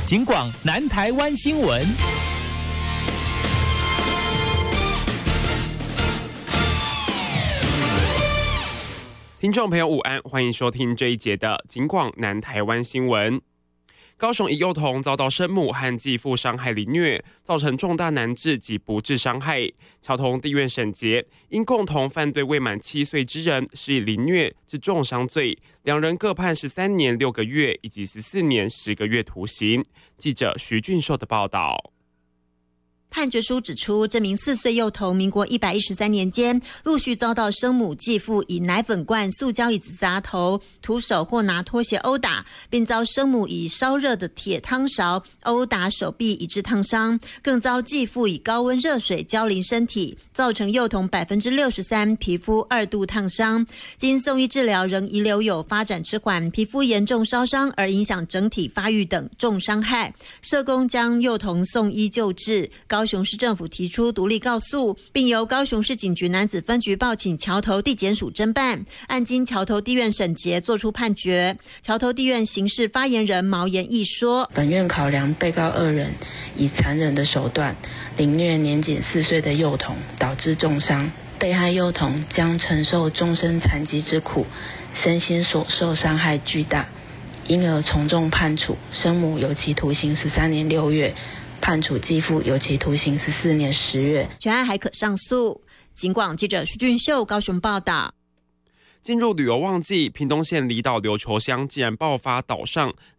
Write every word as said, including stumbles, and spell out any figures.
警广南台湾新闻。 听众朋友午安，欢迎收听这一节的警广南台湾新闻。高雄一幼童遭到生母和继父伤害凌虐，造成重大难治及不治伤害。桥头地院审结，因共同犯对未满七岁之人，施以凌虐致重伤罪，两人各判十三年六个月以及十四年十个月徒刑。记者徐俊寿的报道。 判决书指出，这名四岁幼童，民国一百一十三年间，陆续遭到生母、继父以奶粉罐、塑胶椅子砸头、徒手或拿拖鞋殴打，并遭生母以烧热的铁汤勺殴打手臂以致烫伤，更遭继父以高温热水浇淋身体，造成幼童百分之六十三皮肤二度烫伤。经送医治疗，仍遗留有发展迟缓、皮肤严重烧伤而影响整体发育等重伤害。社工将幼童送医救治。高雄市政府提出独立告诉，并由高雄市警局男子分局报请桥头地检署侦办，案经桥头地院审结作出判决。桥头地院刑事发言人毛延义说， 本院考量被告二人以残忍的手段凌虐年仅四岁的幼童，导致重伤，被害幼童将承受终身残疾之苦，身心所受伤害巨大，因而从重判处生母有期徒刑十三年六月，判处继父有期徒刑十四年十月。 全案还可上诉。警广记者徐俊秀高雄报道。 进入旅游旺季，屏东县离岛琉球乡竟然爆发岛上